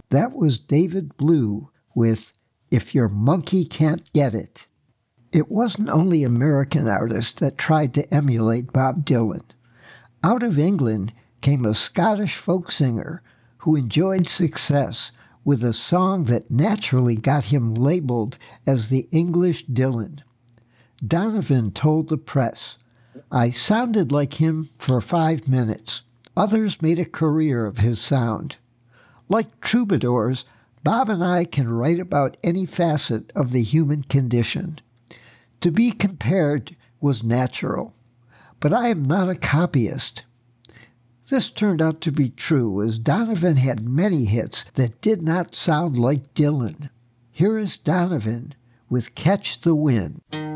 That was David Blue with If Your Monkey Can't Get It. It wasn't only American artists that tried to emulate Bob Dylan. Out of England came a Scottish folk singer who enjoyed success with a song that naturally got him labeled as the English Dylan. Donovan told the press, "I sounded like him for 5 minutes. Others made a career of his sound. Like troubadours, Bob and I can write about any facet of the human condition. To be compared was natural, but I am not a copyist." This turned out to be true, as Donovan had many hits that did not sound like Dylan. Here is Donovan with Catch the Wind.